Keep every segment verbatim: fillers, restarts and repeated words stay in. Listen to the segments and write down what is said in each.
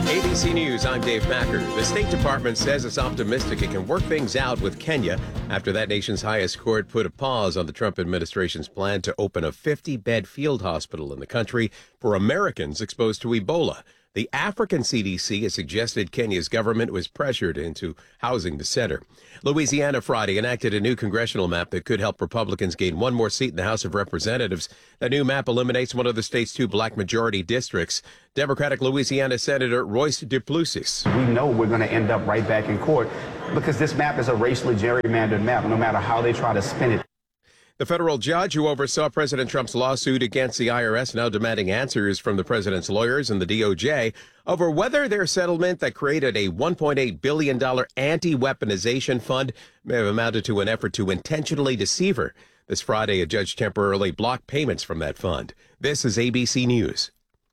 A B C News, I'm Dave Packer. The State Department says it's optimistic it can work things out with Kenya after that nation's highest court put a pause on the Trump administration's plan to open a fifty-bed field hospital in the country for Americans exposed to Ebola. The African C D C has suggested Kenya's government was pressured into housing the center. Louisiana Friday enacted a new congressional map that could help Republicans gain one more seat in the House of Representatives. The new map eliminates one of the state's two black majority districts. Democratic Louisiana Senator Royce Duplessis. We know we're going to end up right back in court because this map is a racially gerrymandered map, no matter how they try to spin it. The federal judge who oversaw President Trump's lawsuit against the I R S now demanding answers from the president's lawyers and the D O J over whether their settlement that created a one point eight billion dollars anti-weaponization fund may have amounted to an effort to intentionally deceive her. This Friday, a judge temporarily blocked payments from that fund. This is A B C News.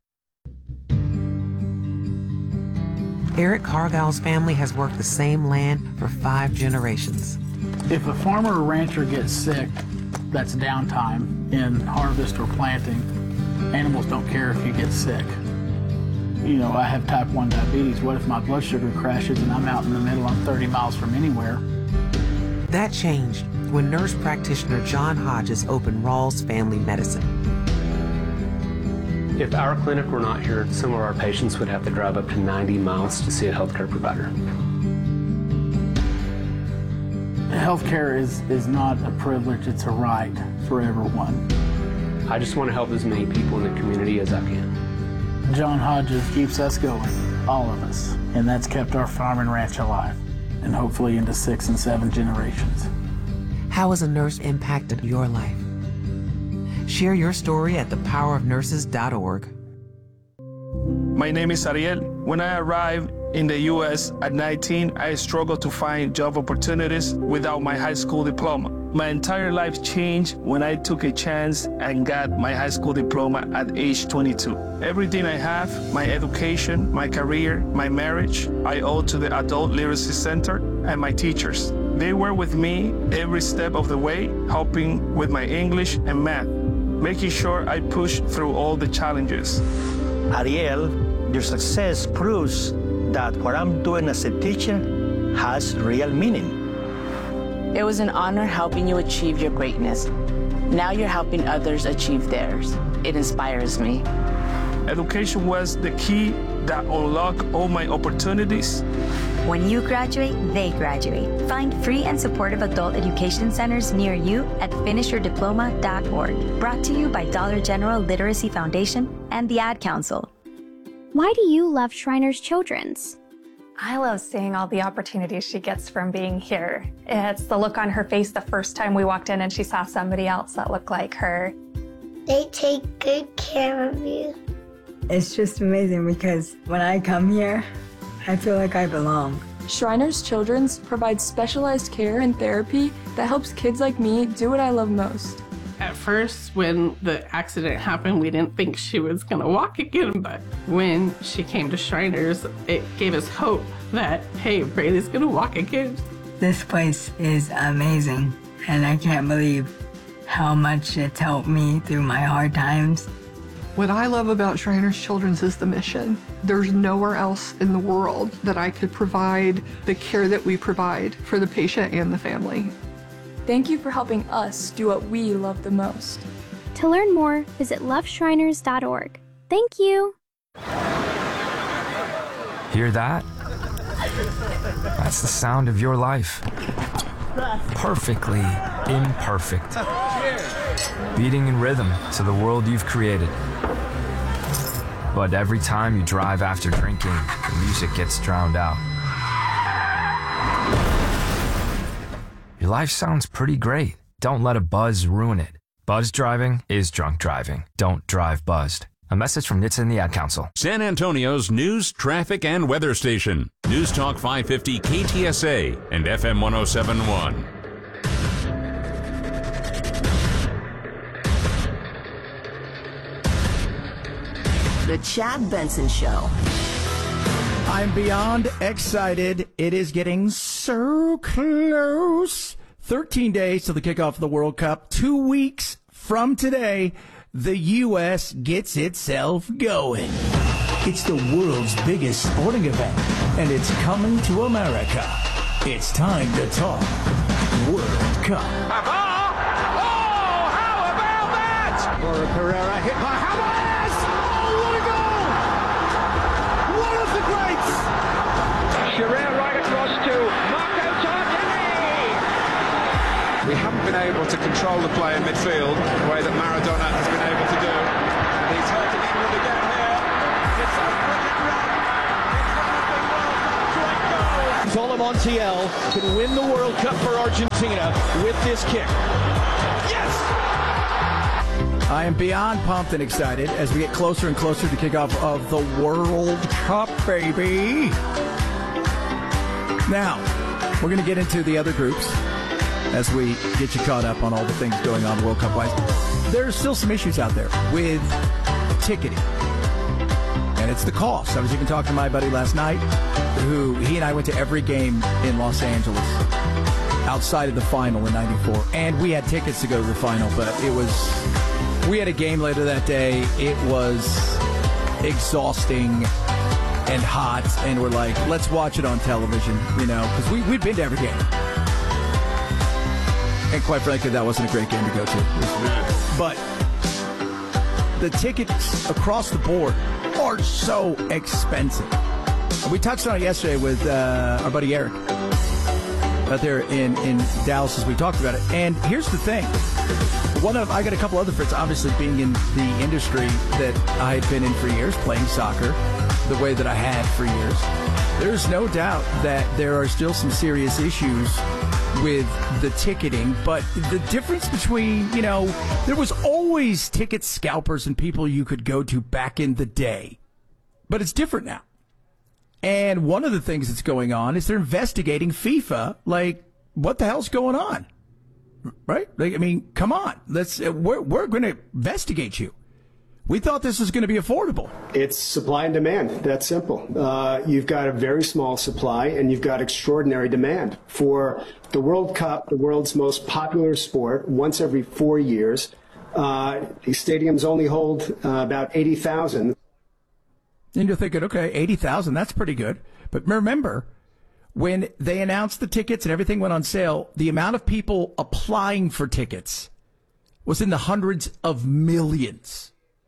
Eric Cargill's family has worked the same land for five generations. If a farmer or rancher gets sick, that's downtime in harvest or planting. Animals don't care if you get sick. You know, I have type one diabetes. What if my blood sugar crashes and I'm out in the middle, I'm thirty miles from anywhere? That changed when nurse practitioner John Hodges opened Rawls Family Medicine. If our clinic were not here, some of our patients would have to drive up to ninety miles to see a healthcare provider. Healthcare is, is not a privilege, it's a right for everyone. I just want to help as many people in the community as I can. John Hodges keeps us going, all of us, and that's kept our farm and ranch alive, and hopefully into six and seven generations. How has a nurse impacted your life? Share your story at the power of nurses dot org. My name is Ariel. When I arrived in the U S at nineteen, I struggled to find job opportunities without my high school diploma. My entire life changed when I took a chance and got my high school diploma at age twenty-two. Everything I have, my education, my career, my marriage, I owe to the Adult Literacy Center and my teachers. They were with me every step of the way, helping with my English and math, making sure I pushed through all the challenges. Ariel, your success proves that what I'm doing as a teacher has real meaning. It was an honor helping you achieve your greatness. Now you're helping others achieve theirs. It inspires me. Education was the key that unlocked all my opportunities. When you graduate, they graduate. Find free and supportive adult education centers near you at finish your diploma dot org. Brought to you by Dollar General Literacy Foundation and the Ad Council. Why do you love Shriners Children's? I love seeing all the opportunities she gets from being here. It's the look on her face the first time we walked in and she saw somebody else that looked like her. They take good care of you. It's just amazing because when I come here, I feel like I belong. Shriners Children's provides specialized care and therapy that helps kids like me do what I love most. At first, when the accident happened, we didn't think she was going to walk again, but when she came to Shriners, it gave us hope that, hey, Braylee's going to walk again. This place is amazing, and I can't believe how much it's helped me through my hard times. What I love about Shriners Children's is the mission. There's nowhere else in the world that I could provide the care that we provide for the patient and the family. Thank you for helping us do what we love the most. To learn more, visit love shriners dot org. Thank you. Hear that? That's the sound of your life. Perfectly imperfect. Beating in rhythm to the world you've created. But every time you drive after drinking, the music gets drowned out. Your life sounds pretty great. Don't let a buzz ruin it. Buzz driving is drunk driving. Don't drive buzzed. A message from N H T S A and the Ad Council. San Antonio's news, traffic, and weather station. News Talk five fifty K T S A and F M one oh seven point one. The Chad Benson Show. I'm beyond excited. It is getting so close. thirteen days to the kickoff of the World Cup. Two weeks from today, the U S gets itself going. It's the world's biggest sporting event, and it's coming to America. It's time to talk World Cup. Oh, how about that? Laura Pereira hit by Hamas. Oh, what a goal! One of the greats. Shearer right across to Marco Tardini. We haven't been able to control the play in midfield the way that Maradona has been able to do. And he's hurting England again here. It's a brilliant run. Tolo Montiel can win the World Cup for Argentina with this kick. Yes! I am beyond pumped and excited as we get closer and closer to kickoff of the World Cup, baby. Now, we're going to get into the other groups as we get you caught up on all the things going on World Cup-wise. There's still some issues out there with ticketing. And it's the cost. I was even talking to my buddy last night, who he and I went to every game in Los Angeles outside of the final in ninety-four. And we had tickets to go to the final, but it was, we had a game later that day. It was exhausting and hot. And we're like, let's watch it on television, you know, because we, we'd been to every game. And quite frankly, that wasn't a great game to go to. But the tickets across the board are so expensive. We touched on it yesterday with uh, our buddy Eric out there in, in Dallas as we talked about it. And here's the thing. One of I got a couple other friends, obviously being in the industry that I had been in for years, playing soccer the way that I had for years. There's no doubt that there are still some serious issues with the ticketing, but the difference between, you know, there was always ticket scalpers and people you could go to back in the day, but it's different now. And one of the things that's going on is they're investigating FIFA. Like, what the hell's going on? Right? Like, I mean, come on. Let's, we're, we're going to investigate you. We thought this was going to be affordable. It's supply and demand. That's simple. Uh, you've got a very small supply and you've got extraordinary demand. For the World Cup, the world's most popular sport, once every four years, uh, these stadiums only hold uh, about eighty thousand. And you're thinking, okay, eighty thousand, that's pretty good. But remember, when they announced the tickets and everything went on sale, the amount of people applying for tickets was in the hundreds of millions.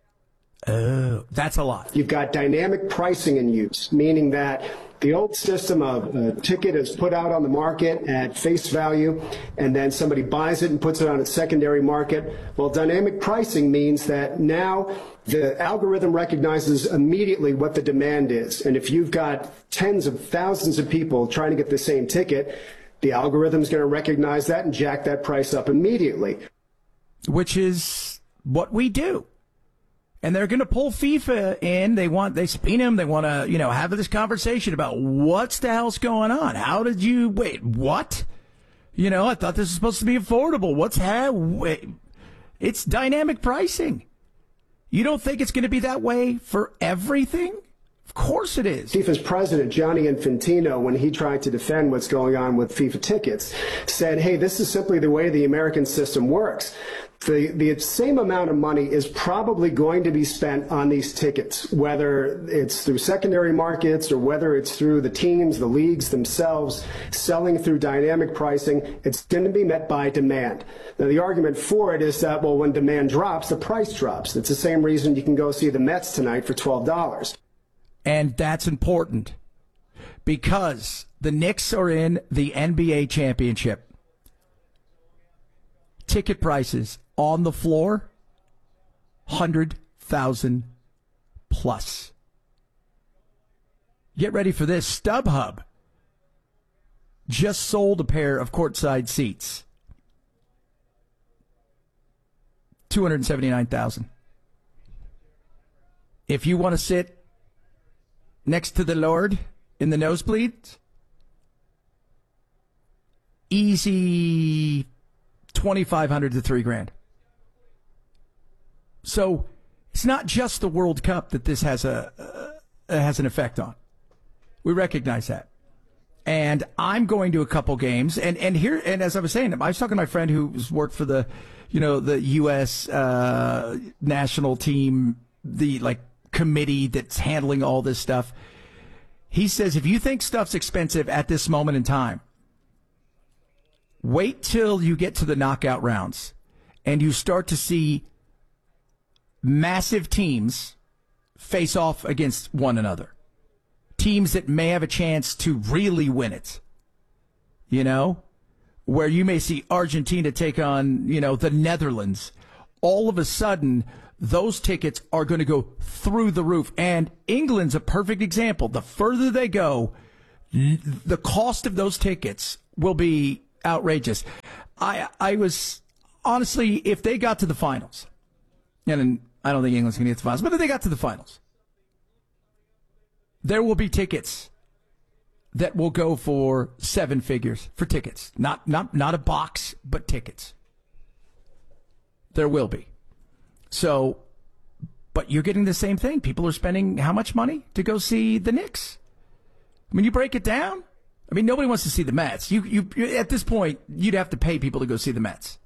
Oh, that's a lot. You've got dynamic pricing in use, meaning that the old system of a ticket is put out on the market at face value, and then somebody buys it and puts it on a secondary market. Well, dynamic pricing means that now the algorithm recognizes immediately what the demand is. And if you've got tens of thousands of people trying to get the same ticket, the algorithm is going to recognize that and jack that price up immediately. Which is what we do. And they're going to pull FIFA in. They want, they subpoena them. They want to, you know, have this conversation about what's the hell's going on. How did you, wait, what? You know, I thought this was supposed to be affordable. What's, ha- wait, it's dynamic pricing. You don't think it's going to be that way for everything? Of course it is. FIFA's president, Gianni Infantino, when he tried to defend what's going on with FIFA tickets, said, hey, this is simply the way the American system works. The, the same amount of money is probably going to be spent on these tickets, whether it's through secondary markets or whether it's through the teams, the leagues themselves, selling through dynamic pricing. It's going to be met by demand. Now, the argument for it is that, well, when demand drops, the price drops. It's the same reason you can go see the Mets tonight for twelve dollars. And that's important because the Knicks are in the N B A championship. Ticket prices on the floor, one hundred thousand plus. Get ready for this. StubHub just sold a pair of courtside seats. two hundred seventy-nine thousand dollars. If you want to sit next to the Lord in the nosebleeds, easy twenty-five hundred to three grand. So it's not just the World Cup that this has a uh, has an effect on. We recognize that. And I'm going to a couple games, and, and here, and as I was saying, I was talking to my friend who's worked for the, you know, the U S uh, national team, the like committee that's handling all this stuff. He says if you think stuff's expensive at this moment in time, wait till you get to the knockout rounds and you start to see massive teams face off against one another. Teams that may have a chance to really win it. You know, where you may see Argentina take on, you know, the Netherlands. All of a sudden, those tickets are going to go through the roof. And England's a perfect example. The further they go, the cost of those tickets will be outrageous. I I was, honestly, if they got to the finals, and I don't think England's going to get to the finals, but if they got to the finals, there will be tickets that will go for seven figures for tickets. Not not not a box, but tickets. There will be. So, but you're getting the same thing. People are spending how much money to go see the Knicks? I mean, you break it down. I mean, nobody wants to see the Mets. You, you, you at this point, you'd have to pay people to go see the Mets.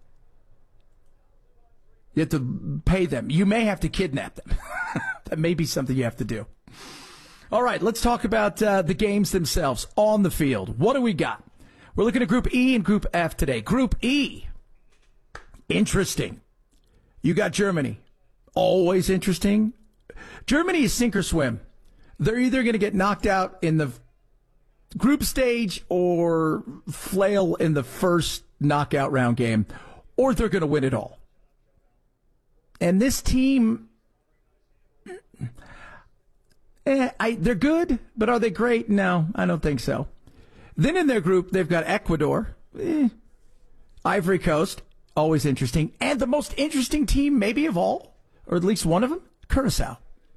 You have to pay them. You may have to kidnap them. That may be something you have to do. All right, let's talk about uh, the games themselves on the field. What do we got? We're looking at Group E and Group F today. Group E, interesting. You got Germany. Always interesting. Germany is sink or swim. They're either going to get knocked out in the group stage or flail in the first knockout round game, or they're going to win it all. And this team... Eh, I, they're good, but are they great? No, I don't think so. Then in their group, they've got Ecuador, eh, Ivory Coast, always interesting, and the most interesting team maybe of all, or at least one of them, Curacao.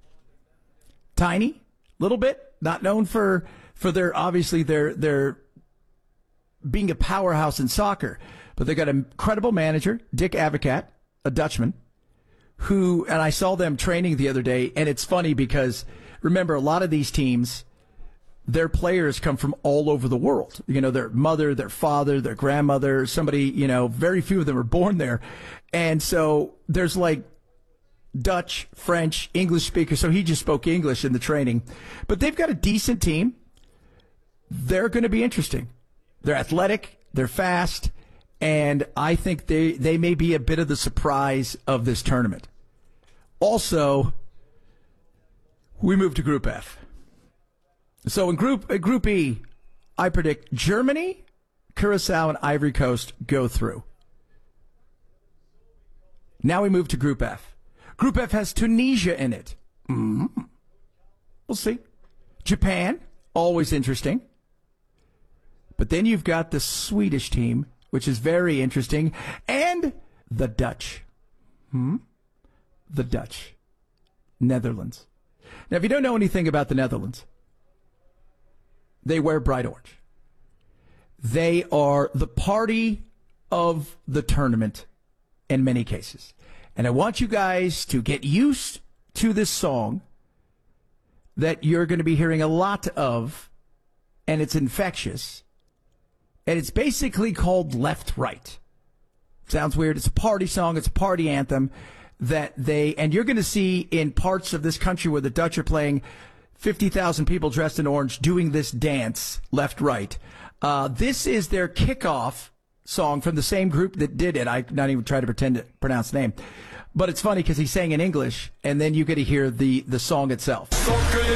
Tiny, little bit, not known for for their, obviously, their, their being a powerhouse in soccer, but they got an incredible manager, Dick Advocaat, a Dutchman, who, and I saw them training the other day, and it's funny because... Remember, a lot of these teams, their players come from all over the world. You know, their mother, their father, their grandmother, somebody, you know, very few of them are born there. And so there's like Dutch, French, English speakers. So he just spoke English in the training. But they've got a decent team. They're going to be interesting. They're athletic. They're fast. And I think they, they may be a bit of the surprise of this tournament. Also... we move to Group F. So in Group uh, Group E, I predict Germany, Curacao, and Ivory Coast go through. Now we move to Group F. Group F has Tunisia in it. Mm-hmm. We'll see. Japan, always interesting. But then you've got the Swedish team, which is very interesting, and the Dutch. Hmm? The Dutch. Netherlands. Now, if you don't know anything about the Netherlands, they wear bright orange. They are the party of the tournament in many cases. And I want you guys to get used to this song that you're going to be hearing a lot of, and it's infectious. And it's basically called Left Right. Sounds weird. It's a party song. It's a party anthem. That they, and you're going to see in parts of this country where the Dutch are playing, fifty thousand people dressed in orange doing this dance, left, right. Uh, this is their kickoff song from the same group that did it. I'm not even trying to pretend to pronounce the name. But it's funny because he sang in English, and then you get to hear the, the song itself.